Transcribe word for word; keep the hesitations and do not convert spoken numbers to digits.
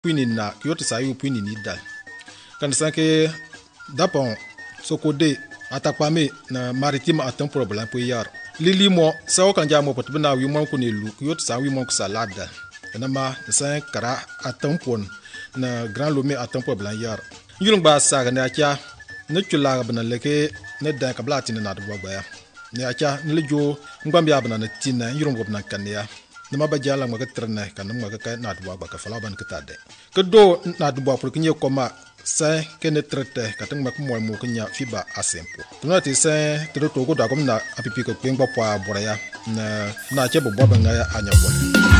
puini na kyoto sa yu puini ni dal kan sanke dapon sokode atakpame na maritime atam problem pu yar lili mo saw kan jamo pot bina wi mon ko ne lu kyoto sa wi mon ko salada na ma san kara atam pon na grand lomé atam problem yar yulung ba sa ga na kya ne chula bana leke ne dan kabla tin na do gba ne acha ne lejo ngam ya bana na tin na yulung go bana kan ya nama ba jala ma ka trna kan ma ka na do gba ka fala ban ka tade ke do na do ba pour kinye koma sa ke ne trete ka tang ma ko mo mo kinya fiba asempo tuna ti sa to to go da kom na apipi ko pengba pa boraya na na che bo ba nga ya anya ko